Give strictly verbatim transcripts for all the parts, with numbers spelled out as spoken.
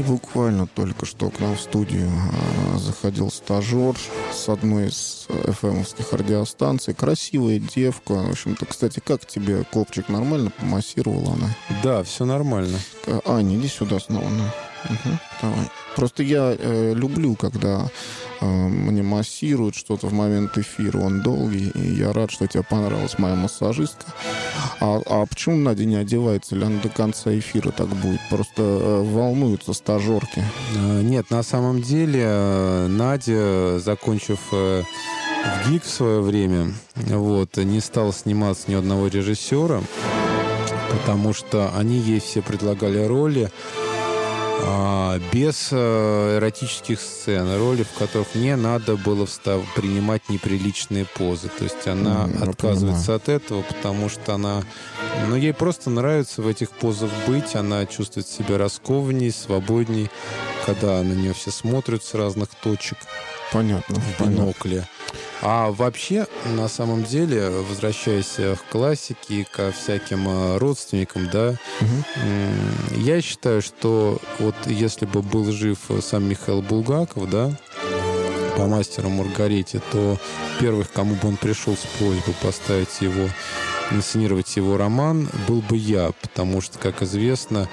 буквально только что к нам в студию а, заходил стажер с одной из эф эм-овских радиостанций. Красивая девка. В общем-то, кстати, как тебе копчик нормально помассировала она? Да, все нормально. Аня, иди сюда снова. Ну. Угу, давай. Просто я э, люблю, когда э, мне массируют что-то в момент эфира. Он долгий, и я рад, что тебе понравилась моя массажистка. А, а почему Надя не одевается? Или она до конца эфира так будет? Просто э, волнуются стажерки. Нет, на самом деле Надя, закончив в ГИК в свое время, вот, не стала сниматься ни одного режиссера, потому что они ей все предлагали роли а, без а, эротических сцен, роли, в которых не надо было встав, принимать неприличные позы. То есть она mm, отказывается от этого, потому что она... Ну, ей просто нравится в этих позах быть, она чувствует себя раскованней, свободней, когда на нее все смотрят с разных точек. Понятно. В бинокле. А вообще, на самом деле, возвращаясь к классике и ко всяким родственникам, да, угу. я считаю, что вот если бы был жив сам Михаил Булгаков, да, по «Мастеру Маргарите», то первых, кому бы он пришел с просьбой поставить его, инсценировать его роман, был бы я, потому что, как известно,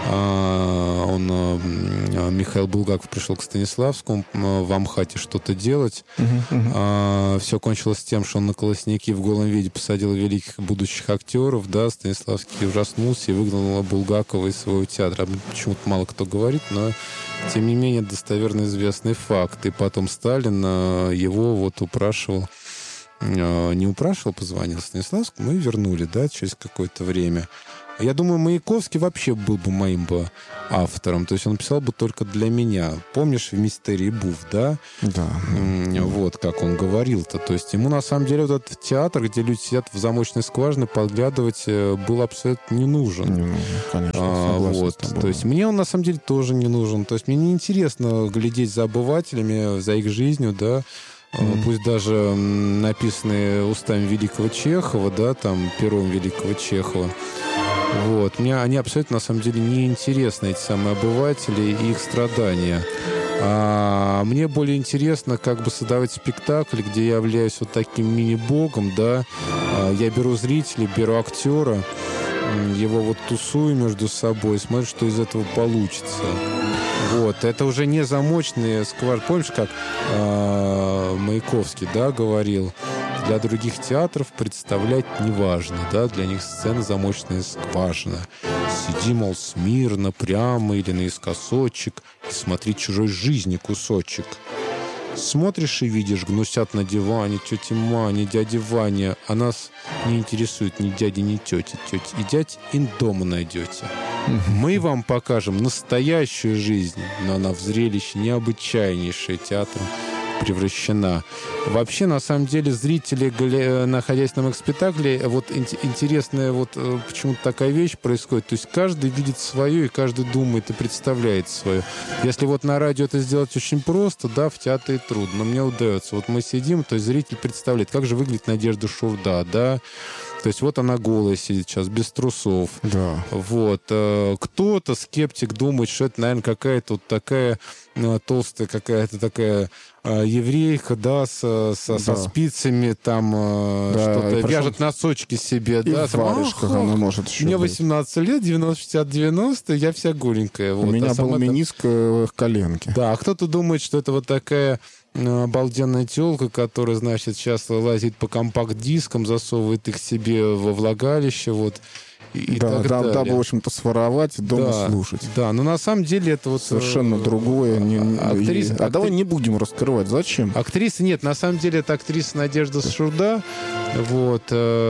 он, Михаил Булгаков пришел к Станиславскому в Амхате что-то делать. Uh-huh, uh-huh. Все кончилось тем, что он на колосники в голом виде посадил великих будущих актеров, да, Станиславский ужаснулся и выгнал Булгакова из своего театра. Почему-то мало кто говорит, но тем не менее достоверно известный факт. И потом Сталин его вот упрашивал, не упрашивал, позвонил Станиславскому и вернули, да, через какое-то время. Я думаю, Маяковский вообще был бы моим бы автором. То есть он писал бы только для меня. Помнишь в «Мистерии Буф», да? Да. Вот как он говорил-то. То есть ему, на самом деле, вот этот театр, где люди сидят в замочной скважине, подглядывать был абсолютно не нужен. Не нужен, конечно. А, вот. То есть мне он, на самом деле, тоже не нужен. То есть мне неинтересно глядеть за обывателями, за их жизнью, да. Mm. Пусть даже написанные устами великого Чехова, да, там, пером великого Чехова. Вот. Мне они абсолютно, на самом деле, не интересны, эти самые обыватели и их страдания. А мне более интересно как бы создавать спектакль, где я являюсь вот таким мини-богом, да. Я беру зрителей, беру актера, его вот тусую между собой, смотрю, что из этого получится. Вот, это уже не замочные скважины. Помнишь, как э, Маяковский, да, говорил, для других театров представлять не важно, да, для них сцена замочная скважина. Сиди, мол, смирно, прямо или наискосочек и смотри чужой жизни кусочек. Смотришь и видишь, гнусят на диване тети Маня, дяди Ваня, а нас не интересует ни дяди, ни тети. Тети и дядь и дома найдете. Мы вам покажем настоящую жизнь, но она в зрелище необычайнейшее, театром превращена. Вообще, на самом деле, зрители, находясь на моем спектакле, вот интересная вот почему-то такая вещь происходит. То есть каждый видит свое, и каждый думает и представляет свое. Если вот на радио это сделать очень просто, да, в театре трудно, но мне удается. Вот мы сидим, то есть зритель представляет, как же выглядит Надежда Шурда, да. То есть вот она голая сидит сейчас, без трусов. Да. Вот. Кто-то, скептик, думает, что это, наверное, какая-то вот такая толстая, какая-то такая еврейка, да, со, со, да. со спицами, там да, что-то вяжет носочки себе, и да. В варежках она может еще Мне быть. восемнадцать лет, девяносто шестьдесят девяносто, я вся голенькая. Вот. У меня а был это... мениск в коленке. Да, а кто-то думает, что это вот такая обалденная тёлка, которая, значит, сейчас лазит по компакт-дискам, засовывает их себе во влагалище, вот. И да, так да, далее. Дабы, в общем-то, своровать и дома да, слушать. Да, но на самом деле это вот... Совершенно другое. Не, актриса, и, а актри... давай не будем раскрывать. Зачем? Актриса, нет, на самом деле это актриса Надежда Шурда. Вот.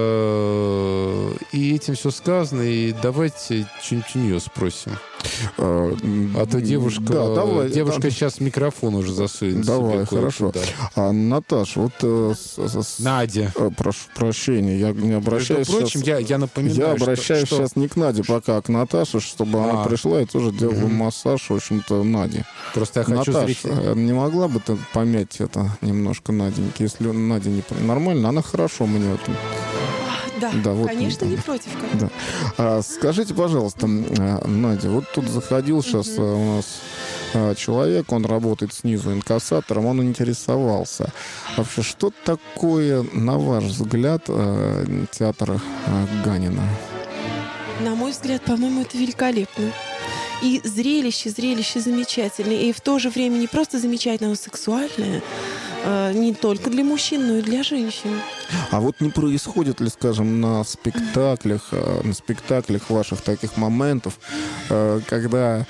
И этим все сказано. И давайте что-нибудь у нее спросим. А, а то девушка, да, давай, девушка да, сейчас микрофон уже засунет. Давай, хорошо. А, Наташ, вот... Э, с, с, Надя. Э, прошу прощения, я не обращаюсь Между прочим, сейчас... я, я напоминаю, Я обращаюсь что, сейчас не к Наде пока, а к Наташе, чтобы а. она пришла и тоже делала угу. массаж, в общем-то, Наде. Просто я хочу Наташ, зрителей. не могла бы ты помять это немножко Наденьке, если Надя не... Нормально? Она хорошо мне вот... Да, да вот, конечно, не против. Как. Да. А, скажите, пожалуйста, Надя, вот тут заходил сейчас угу. у нас человек, он работает снизу инкассатором, он интересовался. Вообще, что такое, на ваш взгляд, театр Ганина? На мой взгляд, по-моему, это великолепно. И зрелище, зрелище замечательное. И в то же время не просто замечательное, но сексуальное. Не только для мужчин, но и для женщин. А вот не происходит ли, скажем, на спектаклях, на спектаклях ваших таких моментов, когда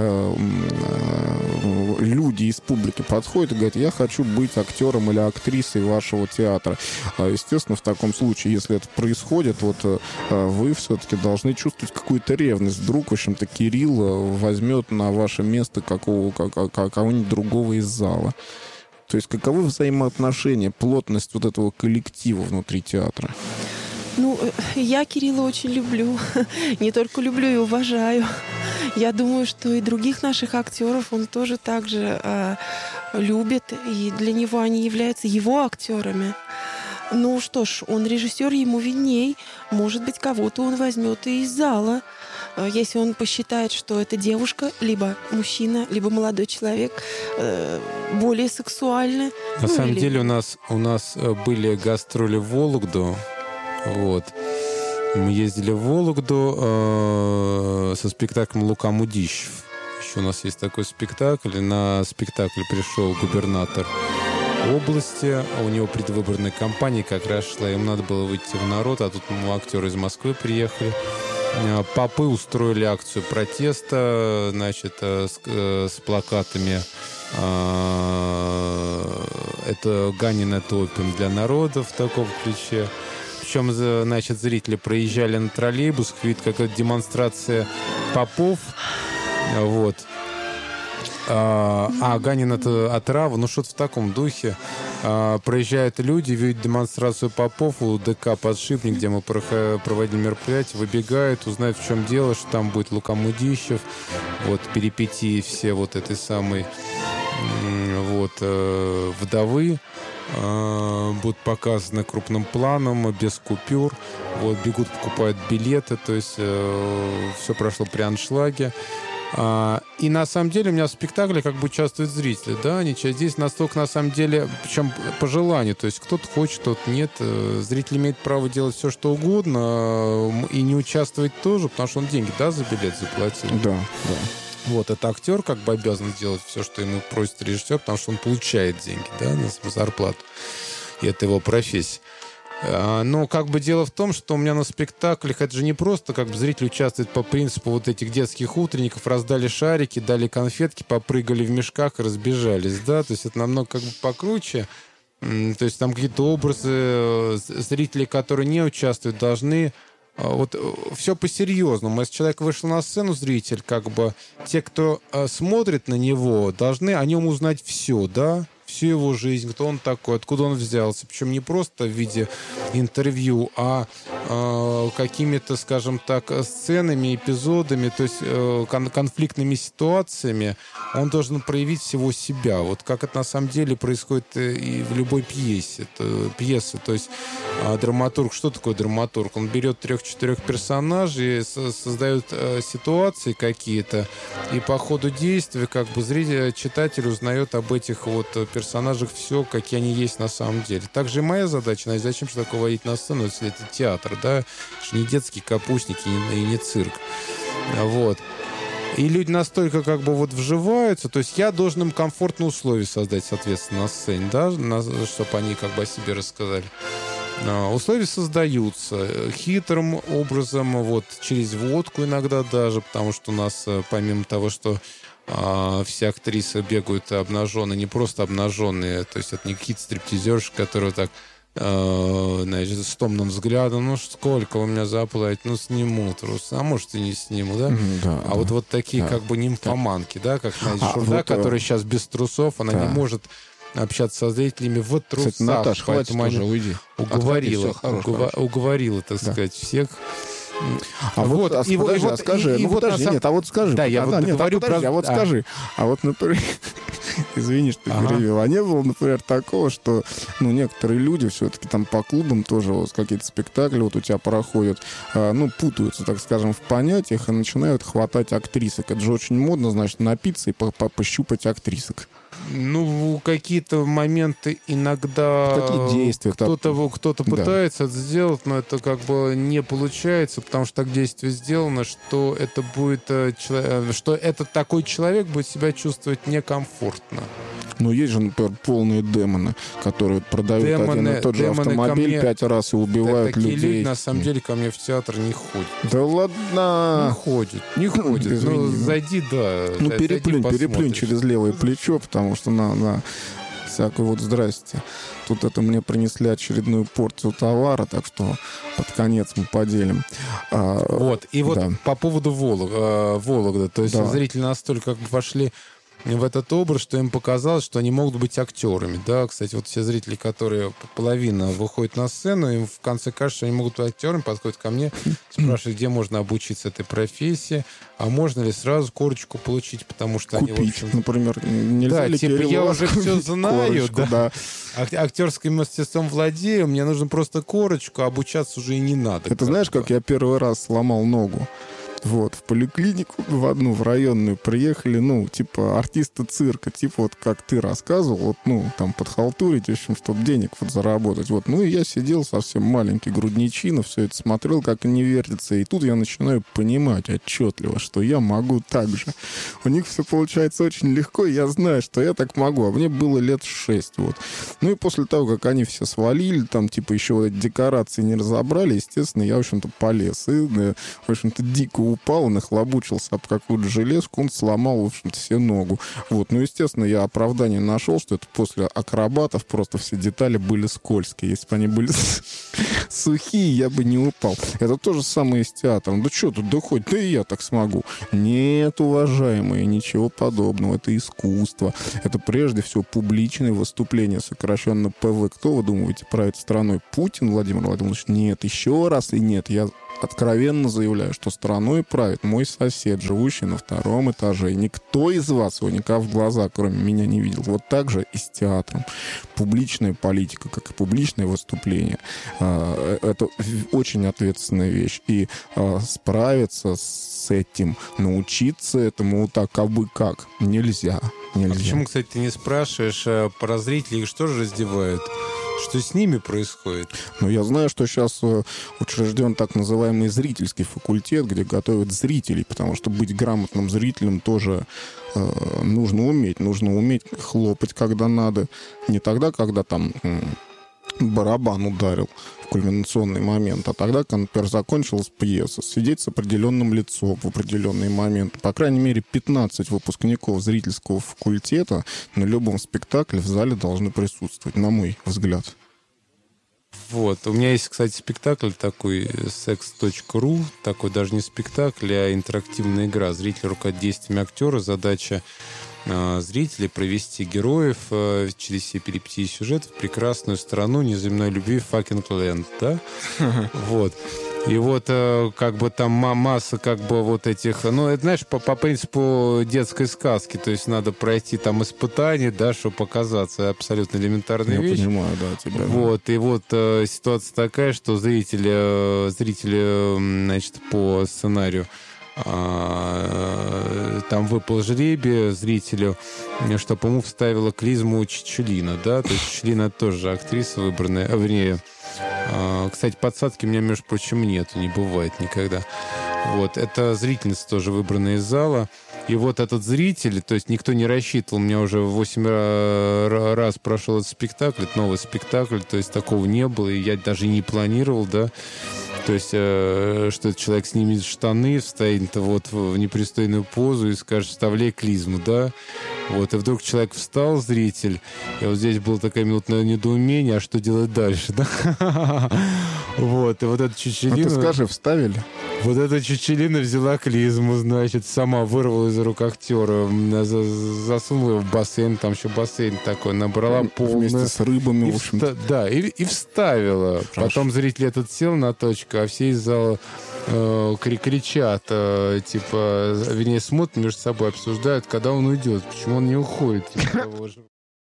люди из публики подходят и говорят: я хочу быть актером или актрисой вашего театра? Естественно, в таком случае, если это происходит, вот вы все-таки должны чувствовать какую-то ревность. Вдруг, в общем-то, Кирилл возьмет на ваше место какого, кого-нибудь другого из зала. То есть каковы взаимоотношения, плотность вот этого коллектива внутри театра? Ну, я Кирилла очень люблю. Не только люблю и уважаю. Я думаю, что и других наших актеров он тоже так же э, любит. И для него они являются его актерами. Ну что ж, он режиссер, ему видней. Может быть, кого-то он возьмет и из зала. Если он посчитает, что это девушка, либо мужчина, либо молодой человек, более сексуальный. На ну, самом или... деле у нас, у нас были гастроли в Вологду. Вот. Мы ездили в Вологду э, со спектаклем «Лука Мудищев». Еще у нас есть такой спектакль. На спектакль пришел губернатор области. У него предвыборная кампания как раз шла. Ему надо было выйти в народ, а тут мы, актеры из Москвы приехали. Попы устроили акцию протеста, значит, с, с плакатами «Это Ганин, это опиум для народа» в таком ключе. Причем, значит, зрители проезжали на троллейбусах, видят, какая-то демонстрация попов. Вот. А, а Ганин это отрава, ну что-то в таком духе. А, проезжают люди, видят демонстрацию попов у ДК «Подшипник», где мы проводили мероприятие, выбегают, узнают, в чем дело, что там будет Лука Мудищев, вот, перипетии все вот этой самой вот, э, вдовы э, будут показаны крупным планом, без купюр, вот, бегут, покупают билеты, то есть э, все прошло при аншлаге. А, и на самом деле у меня в спектакле как бы участвуют зрители, да, они здесь настолько на самом деле, причем по желанию, то есть кто-то хочет, кто-то нет, зритель имеет право делать все, что угодно, и не участвовать тоже, потому что он деньги, да, за билет заплатил. Да, да. Вот, это актер как бы обязан делать все, что ему просит режиссер, потому что он получает деньги, да, на зарплату, и это его профессия. Но как бы дело в том, что у меня на спектаклях это же не просто как бы зритель участвует по принципу вот этих детских утренников, раздали шарики, дали конфетки, попрыгали в мешках и разбежались, да, то есть это намного как бы покруче, то есть там какие-то образы, зрители, которые не участвуют, должны вот все по-серьезному. Если человек вышел на сцену, зритель, как бы те, кто смотрит на него, должны о нем узнать все, да, всю его жизнь, кто он такой, откуда он взялся. Причем не просто в виде интервью, а э, какими-то, скажем так, сценами, эпизодами, то есть э, кон- конфликтными ситуациями. Он должен проявить всего себя. Вот как это на самом деле происходит и в любой пьесе. Это, пьесы. То есть э, драматург, что такое драматург? Он берет трех-четырех персонажей, со- создает э, ситуации какие-то, и по ходу действия как бы зритель, читатель узнает об этих вот персонажах персонажах все, какие они есть на самом деле. Также и моя задача, значит, зачем же такое водить на сцену, если это театр, да? Это не детский капустник и не, и не цирк. Вот. И люди настолько как бы вот вживаются, то есть я должен им комфортные условия создать, соответственно, на сцене, да, на, чтобы они как бы о себе рассказали. Uh, условия создаются хитрым образом, вот, через водку иногда даже, потому что у нас, помимо того, что uh, все актрисы бегают обнаженные, не просто обнаженные, то есть это не какие-то стриптизерши, которые так, uh, значит, с томным взглядом, ну сколько вы меня заплатите, ну сниму трус, а может и не сниму, да? Mm, да а да. вот вот такие да. как бы нимфоманки, да, как Надя а, Шурда, вот, которая сейчас без трусов, она да. не может общаться со зрителями в трусах. Кстати, Наташ, хватит уже, уйди. Уговорила, Отходи, все, угова, хорош, уговорила, так да. сказать, всех. А вот, вот, а, и, подожди, и, а скажи, и, ну и подожди, вот нет, а вот скажи. Да, я а, вот да, нет, говорю а подожди, про... а вот а. скажи, а вот, например, извини, что ага. перебил, а не было, например, такого, что, ну, некоторые люди все-таки там по клубам тоже вот какие-то спектакли вот у тебя проходят, а, ну, путаются, так скажем, в понятиях и начинают хватать актрисок. Это же очень модно, значит, напиться и по -по пощупать актрисок. Ну, какие-то моменты иногда какие действия кто-то кто-то да. пытается это сделать, но это как бы не получается, потому что так действие сделано, что это будет что этот такой человек будет себя чувствовать некомфортно. Но есть же, например, полные демоны, которые продают демоны, один и тот же автомобиль мне... пять раз и убивают да, такие людей. Люди, на самом деле, ко мне в театр не ходят. Да ладно! Не ходят, не ходят. Ну, зайди, да. Ну, зайди, переплюнь, переплюнь через левое плечо, потому что на, на всякую вот здрасте. Тут это мне принесли очередную порцию товара, так что под конец мы поделим. А, вот, и вот да. по поводу Волога, Вологда, то есть да. зрители настолько как бы пошли в этот образ, что им показалось, что они могут быть актерами. Да, кстати, вот все зрители, которые половина выходят на сцену, им в конце кажется, что они могут быть актерами, подходят ко мне, спрашивают, где можно обучиться этой профессии, а можно ли сразу корочку получить, потому что купить, они, в общем... например, нельзя да, ли типа я уже все знаю, корочку, да. да. Актерским мастерством владею, мне нужно просто корочку, а обучаться уже и не надо. Это знаешь, как я первый раз сломал ногу? Вот, в поликлинику, в одну, в районную приехали, ну, типа, артисты цирка, типа, вот как ты рассказывал, вот, ну, там, подхалтурить, в общем, чтобы денег вот заработать, вот. Ну, и я сидел совсем маленький, грудничина, все это смотрел, как они вертятся, и тут я начинаю понимать отчетливо, что я могу так же. У них все получается очень легко, и я знаю, что я так могу, а мне было лет шесть, вот. Ну, и после того, как они все свалили, там, типа, еще вот эти декорации не разобрали, естественно, я, в общем-то, полез, и, в общем-то, дико упал, он нахлобучился об какую-то железку, он сломал, в общем-то, себе ногу. Вот. Ну, естественно, я оправдание нашел, что это после акробатов просто все детали были скользкие. Если бы они были сухие, я бы не упал. Это то же самое и с театром. Да что тут, да хоть, да и я так смогу. Нет, уважаемые, ничего подобного. Это искусство. Это прежде всего публичное выступление, сокращенно ПВ. Кто вы думаете правит страной? Путин Владимир Владимирович? Нет, еще раз и нет. Я откровенно заявляю, что страной правит мой сосед, живущий на втором этаже. И никто из вас его никогда в глаза, кроме меня, не видел. Вот так же и с театром. Публичная политика, как и публичное выступление, это очень ответственная вещь. И справиться с этим, научиться этому так, а бы как, нельзя. Нельзя. А почему, кстати, ты не спрашиваешь про зрителей, их что же раздевают? Что с ними происходит? Ну, я знаю, что сейчас учрежден так называемый зрительский факультет, где готовят зрителей, потому что быть грамотным зрителем тоже э, нужно уметь. Нужно уметь хлопать, когда надо. Не тогда, когда там э, барабан ударил в кульминационный момент, а тогда, когда, например, закончилась пьеса, сидеть с определенным лицом в определенный момент. По крайней мере, пятнадцать выпускников зрительского факультета на любом спектакле в зале должны присутствовать, на мой взгляд. Вот. У меня есть, кстати, спектакль такой, секс точка ру, такой даже не спектакль, а интерактивная игра. Зритель руководит действиями актера. Задача э, зрителей провести героев э, через все перипетии сюжета в прекрасную страну неземной любви fucking land, да? Вот. И вот как бы там масса как бы вот этих... Ну, это, знаешь, по, по принципу детской сказки. То есть надо пройти там испытания, да, чтобы показаться. Абсолютно элементарная Я вещь. Я понимаю, да, тебя. Вот. И вот э, ситуация такая, что зрители, э, зрители значит, по сценарию э, там выпал жребий зрителю, чтобы ему вставила клизму Чичулина, да? То есть Чичулина тоже актриса выбранная, а, вернее... Кстати, подсадки у меня, между прочим, нет, не бывает никогда. Вот, это зрительница тоже выбранная из зала. И вот этот зритель, то есть никто не рассчитывал, у меня уже восемь раз прошел этот спектакль, это новый спектакль, то есть такого не было, и я даже не планировал, да. То есть, э, что этот человек снимет штаны, встанет вот в непристойную позу и скажет, вставляй клизму, да. Вот, и вдруг человек встал, зритель, и вот здесь было такое минутное недоумение, а что делать дальше, да? Вот, и вот этот Чичулина... А ты скажи, вставили? Вот эта Чичилина взяла клизму, значит, сама вырвала из рук актера, за- засунула его в бассейн, там еще бассейн такой, набрала полную. Вместе с рыбами, И в общем-то. вста- Да, и, и вставила. Хорошо. Потом зритель этот сел на точку, а все из зала э, кри- кричат, э, типа, вернее, смотрят между собой, обсуждают, когда он уйдет, почему он не уходит. Типа, того же.